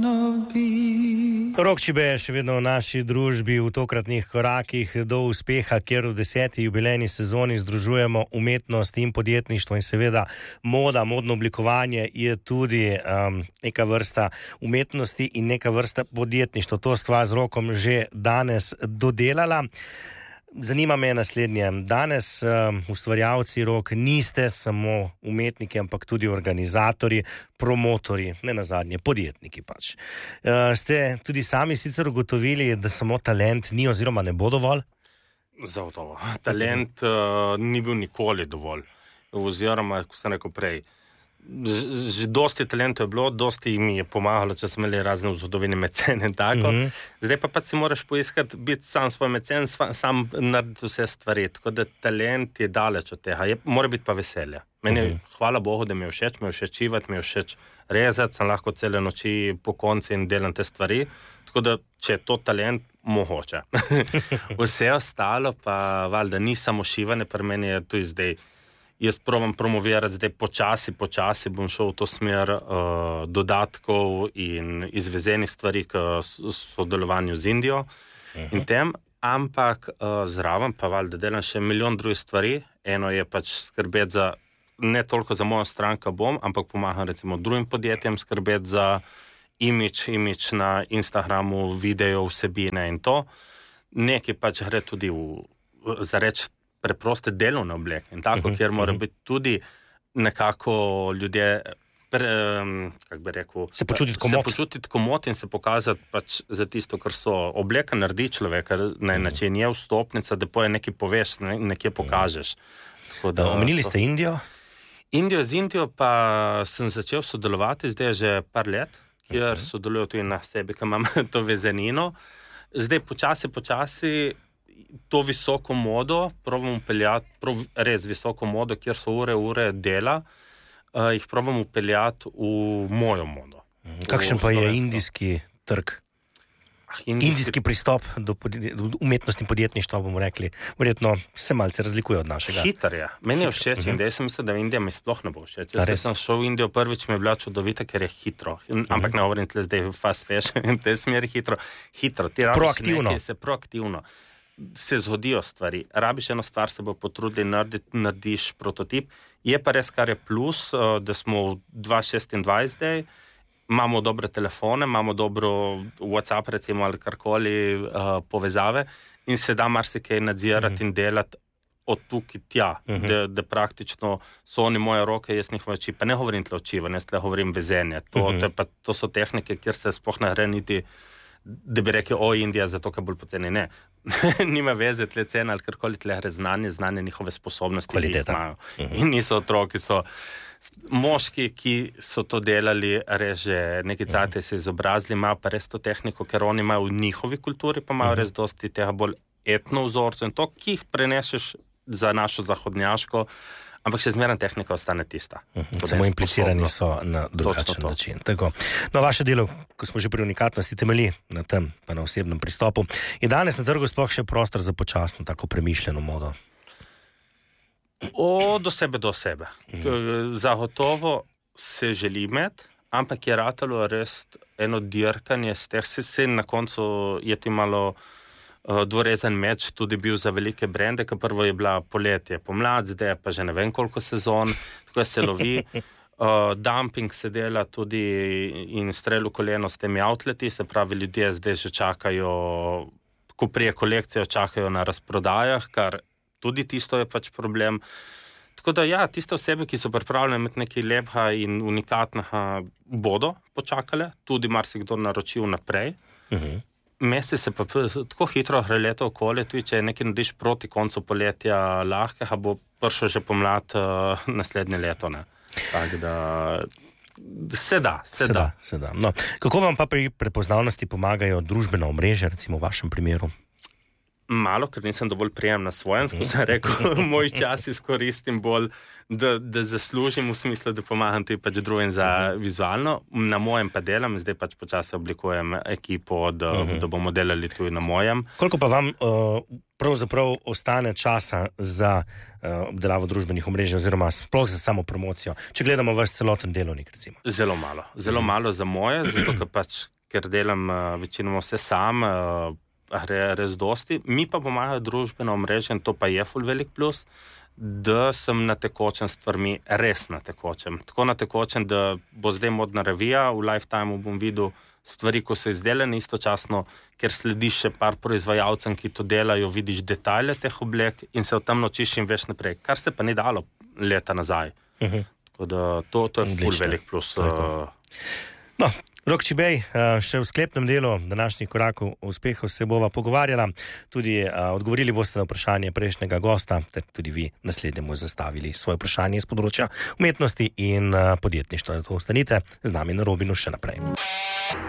Rok Čibe je še vedno v naši družbi v tokratnih korakih do uspeha, kjer v 10. jubilejni sezoni združujemo umetnost in podjetništvo in seveda modno oblikovanje je tudi neka vrsta umetnosti in neka vrsta podjetništva. To stva z Rokom že danes dodelala. Zanima me naslednje. Danes ustvarjalci, Rok, niste samo umetniki, ampak tudi organizatorji, promotorji, ne nazadnje podjetniki pač. Ste tudi sami sicer ugotovili, da samo talent ni oziroma ne bo dovolj? Zagotovo. Talent ni bil nikoli dovolj. Oziroma, kot sem rekel prej, že dosti talentov je bilo, dosti mi je pomagalo, če smo imeli razne v zgodovini mecene in tako. Zdaj pa si moraš poiskati, biti sam svoj mecen, sam narediti vse stvari. Tako da talent je daleč od tega. Mora biti pa veselje. Meni, hvala Bogu, da mi je všeč čivati, mi je všeč rezati, sem lahko cele noči po konci in delam te stvari. Tako da, če je to talent, mogoče. Vse ostalo pa valjda ni samo šivanje, pri meni je tudi zdaj. Jaz probam promovirati zdaj počasi bom šel v to smer dodatkov in izvezenih stvari k sodelovanju z Indijo in tem, ampak zraven pa valjda delam še milijon drugih stvari. Eno je pač skrbeti za, ne toliko za mojo stranko ampak pomagam recimo drugim podjetjem skrbeti za imidž na Instagramu, video, vsebine in to. Nekaj pač gre tudi za reč preproste delovne obleke in tako, kjer mora biti tudi nekako ljudje, kako bi rekel, se počutiti komot in se pokazati pač za tisto, kar so. Obleka naredi človeka na način, je vstopnica, da poje nekaj poveš, nekje pokažeš. Omenili ste Indijo? Z Indijo pa sem začel sodelovati zdaj že par let, kjer sodelujo tudi na sebi, ki imam to vezenino. Zdaj počasi to visoko modo, probam upeljati, res visoko modo, kjer so ure dela, jih probam upeljati v mojo modo. Kakšen pa je indijski trg? Indijski pristop do umetnosti in podjetništva, bomo rekli, verjetno se malce razlikuje od našega. Hiter je. Meni je všeč in da jaz sem mislil, da Indija mi sploh ne bo všeč. Jaz sem šel v Indijo prvič, mi je bila čudovita, ker je hitro. Ampak ne govorim tle zdaj fast fashion in te smeri hitro. Proaktivno. Se zgodijo stvari. Rabiš eno stvar, se bo potrudili narediš prototip. Je pa res, kar je plus, da smo v 2026 zdaj, imamo dobre telefone, imamo dobro WhatsApp recimo ali karkoli povezave in se da marsikaj nadzirati in delati od tukaj tja, da praktično so oni moje roke, jaz njihove oči. Pa ne govorim tle očivanje, jaz tle govorim vezenje. To so tehnike, kjer se sploh ne gre niti da bi rekel, Indija, zato kaj bolj poceni. Ne, nima veze tle cena ali karkoli tle gre znanje njihove sposobnosti, kvaliteta. Ki jih imajo. In niso otroki, so moški, ki so to delali, res že neki cajt se izobrazili, imajo pa res to tehniko, ker oni imajo v njihovi kulturi, pa imajo res dosti tega bolj etno vzorcev in to, ki jih preneseš za našo zahodnjaško, ampak še zmerna tehnika ostane tista. Samo implicirani so na drugačen način. Tako. No, vaše delo, ko smo že pri unikatnosti, temelji na tem, pa na osebnem pristopu. Je danes na trgu sploh še prostor za počasno, tako premišljeno modo? Do sebe. Zagotovo se želi imeti, ampak je ratalo res eno dirkanje z teh. Se na koncu je ti malo dvorezen meč tudi bil za velike brende, ker prvo je bila poletje, pomlad, zdaj pa že ne vem koliko sezon, tako se lovi. Dumping se dela tudi in strel v koleno s temi outleti, se pravi ljudje zdaj že čakajo, ko prije kolekcijo čakajo na razprodajah, kar tudi tisto je pač problem. Tako da ja, tiste osebe, ki so pripravljene imeti nekaj lepega in unikatnega, bodo počakale, tudi marsikdo naročil naprej. Mesec se pa tako hitro gre leto okoli, tudi če nekaj narediš proti koncu poletja lahkega, bo prišel že pomlad naslednje leto. Tako da se da. No, kako vam pa pri prepoznavnosti pomagajo družbena omrežja, recimo v vašem primeru? Malo, ker nisem dovolj prijem na svojem, ko sem rekel, moj čas izkoristim bolj, da zaslužim v smislu, da pomagam tudi pač drugim za vizualno. Na mojem pa delam, zdaj pač počasi oblikujem ekipo, da bomo delali tudi na mojem. Koliko pa vam pravzaprav ostane časa za obdelavo družbenih omrežij oziroma sploh za samo promocijo, če gledamo vaš celoten delovnik, recimo? Zelo malo za moje, zato ker pač ker delam večinoma vse sam, res dosti. Mi pa pomagajo družbeno omrežje in to pa je ful velik plus, da sem na tekočem stvarmi, res na tekočem. Tako na tekočem, da bo zdaj modna revija, v Lifetimeu bom videl stvari, ko so izdelane istočasno, ker slediš še par proizvajalcem, ki to delajo, vidiš detajle teh oblek in se o tem naučiš in veš naprej, kar se pa ni dalo leta nazaj. Tako da to je ful velik plus. No, Rok Čibej, še v sklepnem delu današnjih korakov uspehov se bova pogovarjala. Tudi odgovorili boste na vprašanje prejšnjega gosta, ter tudi vi naslednjemu zastavili svoje vprašanje iz področja umetnosti in podjetništva. Zato ostanite z nami na Robinu še naprej.